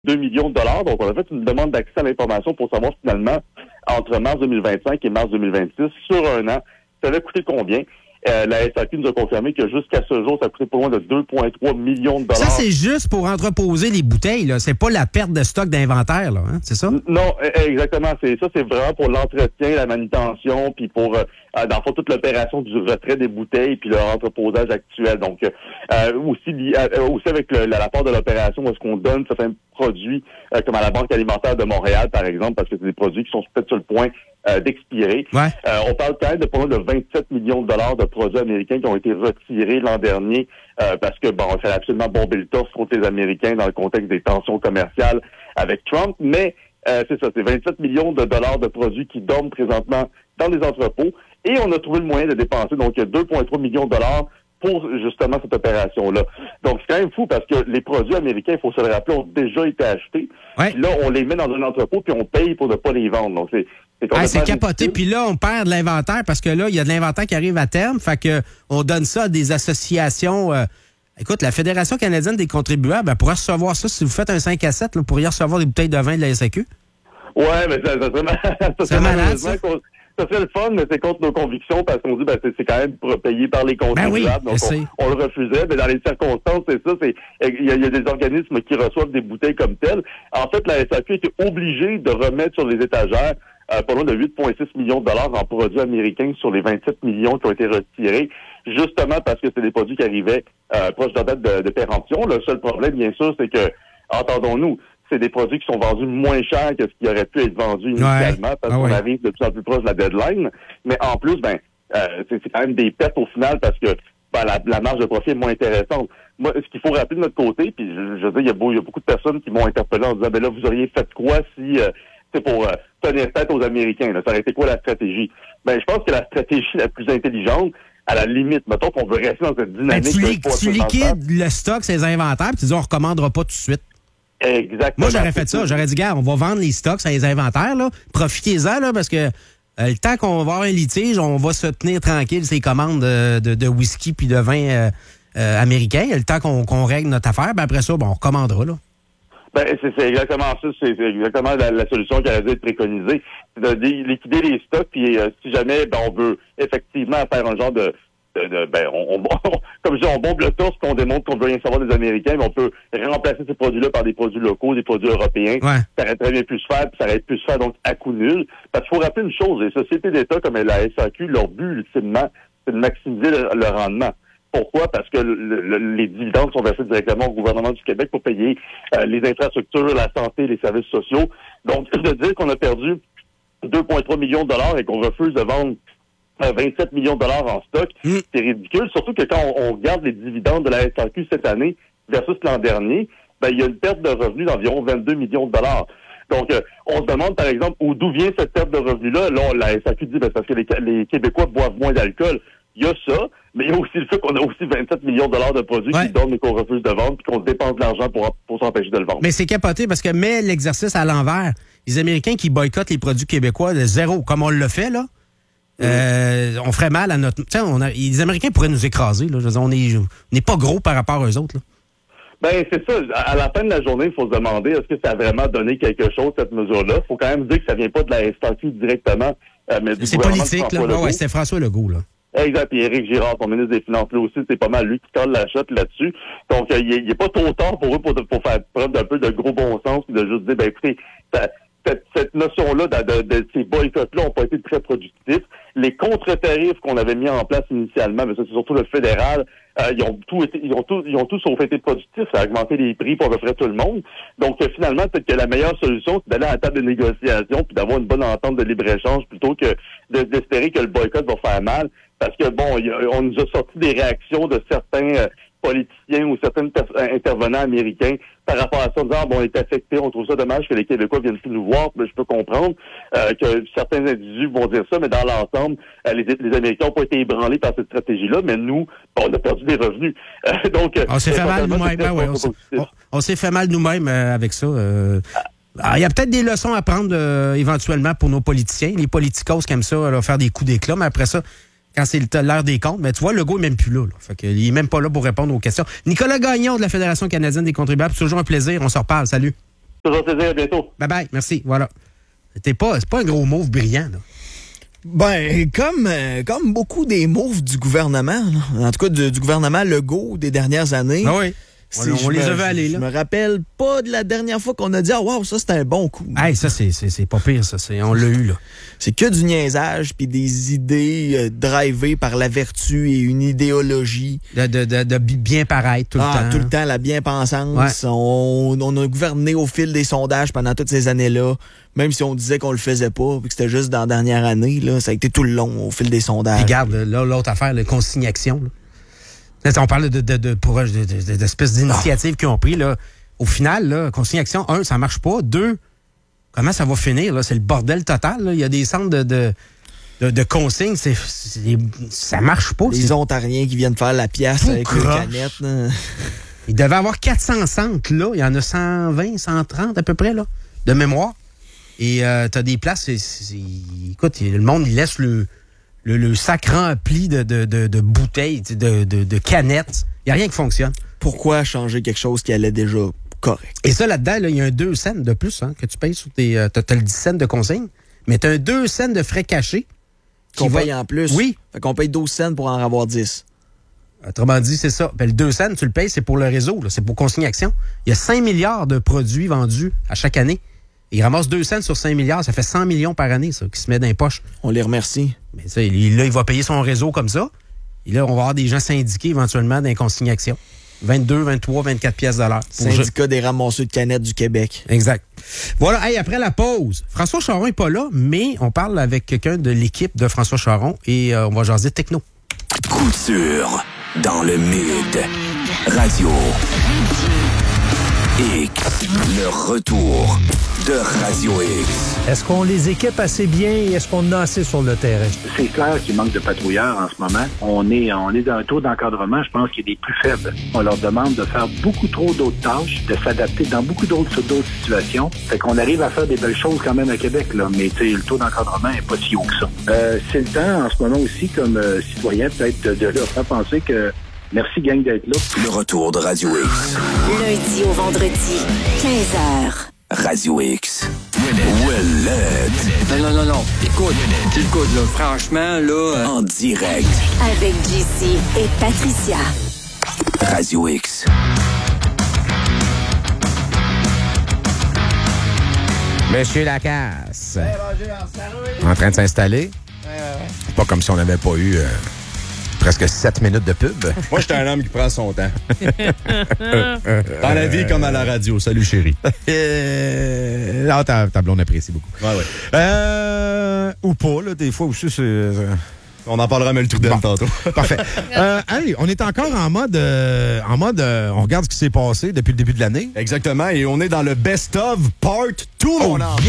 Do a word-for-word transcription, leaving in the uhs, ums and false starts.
deux millions de dollars. Donc, on a fait une demande d'accès à l'information pour savoir finalement, entre mars deux mille vingt-cinq et mars deux mille vingt-six, sur un an, ça avait coûté combien? Euh, la S A Q nous a confirmé que jusqu'à ce jour, ça a coûté pas loin de deux virgule trois millions de dollars. Ça, c'est juste pour entreposer les bouteilles, là. C'est pas la perte de stock d'inventaire, là, hein? C'est ça? Non, exactement. C'est ça, c'est vraiment pour l'entretien, la manutention, puis pour, euh, dans le fond, toute l'opération du retrait des bouteilles, puis leur entreposage actuel. Donc, euh, aussi, euh, aussi avec le, la part de l'opération, où est-ce qu'on donne certains produits, euh, comme à la Banque alimentaire de Montréal, par exemple, parce que c'est des produits qui sont peut-être sur le point euh, d'expirer. Ouais. Euh, on parle quand même de pas loin de vingt-sept millions de dollars de produits américains qui ont été retirés l'an dernier, euh, parce que, bon, il fallait absolument bomber le torse contre les Américains dans le contexte des tensions commerciales avec Trump, mais euh, c'est ça, c'est vingt-sept millions de dollars de produits qui dorment présentement dans les entrepôts, et on a trouvé le moyen de dépenser, donc, deux virgule trois millions de dollars pour justement cette opération-là. Donc, c'est quand même fou parce que les produits américains, il faut se le rappeler, ont déjà été achetés. Ouais. Puis là, on les met dans un entrepôt puis on paye pour ne pas les vendre. Donc, c'est c'est ah, c'est ridicule. capoté. Puis là, on perd de l'inventaire parce que là, il y a de l'inventaire qui arrive à terme. Fait que on donne ça à des associations. Euh, écoute, la Fédération canadienne des contribuables, elle pourrait recevoir ça si vous faites un cinq à sept, là, vous pourriez recevoir des bouteilles de vin de la S A Q. Ouais, mais ça, ça serait, ça serait malade, ça. Ça serait le fun, mais c'est contre nos convictions parce qu'on dit ben c'est, c'est quand même pour payer par les contribuables. Ben oui, donc on, on le refusait, mais dans les circonstances, c'est ça, c'est il y, a, il y a des organismes qui reçoivent des bouteilles comme telles. En fait, la S A Q était obligée de remettre sur les étagères euh, pas loin de huit virgule six millions de dollars en produits américains sur les vingt-sept millions qui ont été retirés, justement parce que c'est des produits qui arrivaient euh, proche de la date de, de péremption. Le seul problème, bien sûr, c'est que, entendons-nous, c'est des produits qui sont vendus moins cher que ce qui aurait pu être vendu initialement, ouais. parce ah qu'on ouais. arrive de plus en plus proche de la deadline. Mais en plus, ben, euh, c'est, c'est quand même des pertes au final parce que ben, la, la marge de profit est moins intéressante. Moi, ce qu'il faut rappeler de notre côté, puis je, je veux dire, il y a, beau, il y a beaucoup de personnes qui m'ont interpellé en disant, ben là, vous auriez fait quoi si, euh, c'est pour euh, tenir tête aux Américains, là, ça aurait été quoi la stratégie? Ben, je pense que la stratégie la plus intelligente, à la limite, mettons qu'on veut rester dans cette dynamique. Ben, tu, li- de tu liquides le stock, ses inventaires, puis tu dis, on ne recommandera pas tout de suite. Exactement. Moi, j'aurais fait ça. J'aurais dit, gars, on va vendre les stocks à les inventaires, là. Profitez-en, là, parce que euh, le temps qu'on va avoir un litige, on va se tenir tranquille ces commandes de, de, de whisky puis de vin euh, euh, américain. Le temps qu'on, qu'on règle notre affaire, ben après ça, bon, on recommandera, là. Ben, c'est, c'est exactement ça. C'est, c'est exactement la, la solution qui aurait dû être préconisée. C'est de dé- liquider les stocks, puis euh, si jamais ben, on veut effectivement faire un genre de... De, de, ben, on, on, comme je dis, on bombe le torse qu'on démontre qu'on veut rien savoir des Américains, mais on peut remplacer ces produits-là par des produits locaux, des produits européens. Ouais. Ça aurait très bien pu se faire, puis ça aurait pu se faire donc à coût nul. Parce qu'il faut rappeler une chose, les sociétés d'État comme la S A Q, leur but ultimement, c'est de maximiser le, le rendement. Pourquoi? Parce que le, le, les dividendes sont versés directement au gouvernement du Québec pour payer euh, les infrastructures, la santé, les services sociaux. Donc, de dire qu'on a perdu deux virgule trois millions de dollars et qu'on refuse de vendre vingt-sept millions de dollars en stock, mmh. c'est ridicule. Surtout que quand on, on regarde les dividendes de la S A Q cette année versus l'an dernier, ben il y a une perte de revenus d'environ vingt-deux millions de dollars. Donc, euh, on se demande, par exemple, où, d'où vient cette perte de revenus-là. Là, la S A Q dit, ben, parce que les, les Québécois boivent moins d'alcool. Il y a ça, mais il y a aussi le fait qu'on a aussi vingt-sept millions de dollars de produits ouais. qui donnent mais qu'on refuse de vendre puis qu'on dépense de l'argent pour, pour s'empêcher de le vendre. Mais c'est capoté parce que mets l'exercice à l'envers. Les Américains qui boycottent les produits québécois de zéro, comme on le fait, là, Euh, on ferait mal à notre... Tu sais, on a, les Américains pourraient nous écraser. Là. Je veux dire, on n'est on est pas gros par rapport aux autres. Là. Ben c'est ça. À la fin de la journée, il faut se demander est-ce que ça a vraiment donné quelque chose, cette mesure-là. Il faut quand même dire que ça vient pas de la S A Q directement, euh, mais du c'est gouvernement politique, là. Ouais, ouais, c'est François Legault, là. Exact. Et Éric Girard, son ministre des Finances, là aussi, c'est pas mal lui qui colle la shot là-dessus. Donc, euh, il n'est pas trop tard pour eux pour, pour faire preuve d'un peu de gros bon sens et de juste dire, ben écoutez, ça, Cette, cette notion-là de, de, de ces boycotts-là n'ont pas été très productifs. Les contre-tarifs qu'on avait mis en place initialement, mais ça c'est surtout le fédéral, euh, ils ont tout été, ils ont tout, ils ont tous sauf été productifs. Ça a augmenté les prix pour à peu près tout le monde. Donc euh, finalement, peut-être que la meilleure solution, c'est d'aller à la table de négociation puis d'avoir une bonne entente de libre-échange plutôt que de, d'espérer que le boycott va faire mal. Parce que bon, y a, on nous a sorti des réactions de certains euh, politiciens ou certains pers- intervenants américains par rapport à ça, en disant, bon, on est affectés, on trouve ça dommage que les Québécois viennent plus nous voir, mais je peux comprendre euh, que certains individus vont dire ça, mais dans l'ensemble, euh, les, les Américains n'ont pas été ébranlés par cette stratégie-là, mais nous, bon, on a perdu des revenus. Euh, donc, on s'est fait mal nous-mêmes, ben ouais, on, s'est, on, on s'est fait mal nous-mêmes euh, avec ça. Euh... Ah, il y a peut-être des leçons à prendre euh, éventuellement pour nos politiciens, les politicos qui aiment ça, là, faire des coups d'éclat, mais après ça, quand c'est l'heure des comptes, mais tu vois, Legault n'est même plus là. là. Fait que, il n'est même pas là pour répondre aux questions. Nicolas Gagnon de la Fédération canadienne des contribuables, c'est toujours un plaisir. On se reparle. Salut. Toujours plaisir, à bientôt. Bye-bye, merci, voilà. C'était pas, c'est pas un gros move brillant, là. Ben, comme, euh, comme beaucoup des moves du gouvernement, là, en tout cas du, du gouvernement Legault des dernières années. Ah oui. On, on les me, avait allés, là. Je me rappelle pas de la dernière fois qu'on a dit « Ah, wow, ça, c'était un bon coup. » Hey, ça, c'est, c'est, c'est pas pire, ça. C'est, on l'a eu, là. C'est que du niaisage puis des idées euh, drivées par la vertu et une idéologie. De, de, de, de bien paraître tout le ah, temps. Tout le temps, la bien-pensance. Ouais. On, on a gouverné au fil des sondages pendant toutes ces années-là. Même si on disait qu'on le faisait pas, puis que c'était juste dans la dernière année, là, ça a été tout le long au fil des sondages. Puis regarde, là, l'autre affaire, la consignation. Là. Là, on parle de, de, de, pour, de, de, de, d'espèces d'initiatives qu'ils ont pris. Là. Au final, là, consignation, un, ça marche pas. Deux, comment ça va finir? Là? C'est le bordel total. Là. Il y a des centres de, de, de, de consignes. C'est, c'est, ça marche pas. Les c'est... Ontariens qui viennent faire la pièce avec croche. une canette. Là. Il devait avoir quatre cents centres, là. Il y en a cent vingt, cent trente à peu près, là, de mémoire. Et euh, t'as des places, c'est, c'est, écoute, le monde, il laisse le, le, le sac rempli de, de, de, de bouteilles, de, de, de canettes. Il n'y a rien qui fonctionne. Pourquoi changer quelque chose qui allait déjà correct? Et ça, là-dedans, il y a un deux cents de plus hein, que tu payes sur tes... Euh, t'as, t'as le dix cents de consigne, mais t'as un deux cents de frais cachés. Qu'on va... paye en plus? Oui. Fait qu'on paye douze cents pour en avoir dix. Autrement dit, c'est ça. Ben, le deux cents, tu le payes, c'est pour le réseau, là, c'est pour consignation. Il y a cinq milliards de produits vendus à chaque année. Il ramasse deux cents sur cinq milliards, ça fait cent millions par année, ça, qui se met dans les poches. On les remercie. Mais ça, il, là, il va payer son réseau comme ça. Et là, on va avoir des gens syndiqués éventuellement dans les consignations. vingt-deux, vingt-trois, vingt-quatre pièces de l'heure. Syndicat des ramasseurs de canettes du Québec. Exact. Voilà, hey, après la pause, François Charon n'est pas là, mais on parle avec quelqu'un de l'équipe de François Charon et euh, on va jaser techno. Couture dans le mid. Radio X. Le retour de Radio X. Est-ce qu'on les équipe assez bien et est-ce qu'on en a assez sur le terrain? C'est clair qu'il manque de patrouilleurs en ce moment. On est, on est dans un taux d'encadrement, je pense, qui est des plus faibles. On leur demande de faire beaucoup trop d'autres tâches, de s'adapter dans beaucoup d'autres, d'autres situations. Fait qu'on arrive à faire des belles choses quand même à Québec, là. Mais tu sais, le taux d'encadrement n'est pas si haut que ça. Euh, c'est le temps, en ce moment aussi, comme euh, citoyen, peut-être de, de leur faire penser que merci, gang, d'être là. Le retour de Radio X. Lundi au vendredi, quinze heures. Radio X. Ouellet. Non, non, non, non. Écoute, écoute, là, franchement, là... Euh... En direct. Avec J C et Patricia. Radio X. Monsieur Lacasse. En train de s'installer. C'est pas comme si on n'avait pas eu... Euh... presque sept minutes de pub. Moi, j'étais un homme qui prend son temps. Dans la vie comme à la radio. Salut, chérie. Euh... Non, ta, ta blonde apprécie beaucoup. Ouais, ouais. Euh... Ou pas, là, des fois aussi, c'est... Euh... On en parlera, mais le truc d'elle bon. Tantôt. Parfait. Euh, allez, on est encore en mode... Euh, en mode... Euh, on regarde ce qui s'est passé depuis le début de l'année. Exactement, et on est dans le best-of part deux, oh, mon